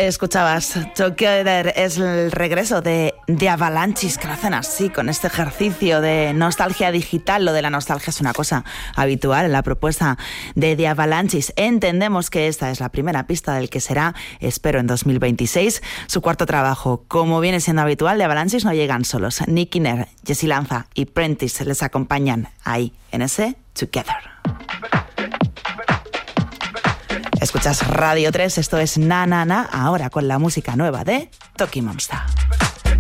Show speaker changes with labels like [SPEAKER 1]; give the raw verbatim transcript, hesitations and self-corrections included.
[SPEAKER 1] Escuchabas Together, es el regreso de, de Avalanches, que lo hacen así, con este ejercicio de nostalgia digital. Lo de la nostalgia es una cosa habitual en la propuesta de The Avalanches. Entendemos que esta es la primera pista del que será, espero, en dos mil veintiséis, su cuarto trabajo. Como viene siendo habitual, The Avalanches no llegan solos. Nick Kinner, Jesse Lanza y Prentice les acompañan ahí, en ese Together. Escuchas Radio tres, esto es Na Na Na, ahora con la música nueva de Toki Monster.